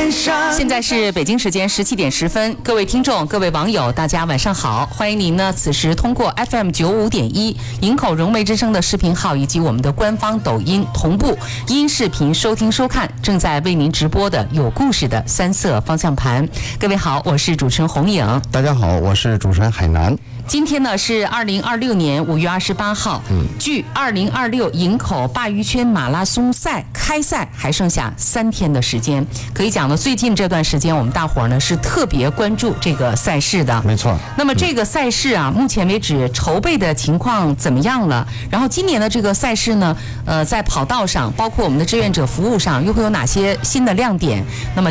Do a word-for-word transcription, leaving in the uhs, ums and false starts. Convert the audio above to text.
天上。 现在是北京时间十七点十分，各位听众、各位网友，大家晚上好！欢迎您呢，此时通过 F M 九五点一营口融媒之声的视频号以及我们的官方抖音同步音视频收听收看正在为您直播的有故事的三色方向盘。各位好，我是主持人洪颖。 大家好，我是主持人海南。 今天呢是二零二六年五月二十八号，嗯，距二零二六营口鲅鱼圈马拉松赛开赛还剩下三天的时间，可以讲呢，最近这段时间我们大伙儿呢是特别关注这个赛事的。 没错。 那么这个赛事啊，目前为止筹备的情况怎么样了？然后今年的这个赛事呢，呃，在跑道上，包括我们的志愿者服务上，又会有哪些新的亮点？那么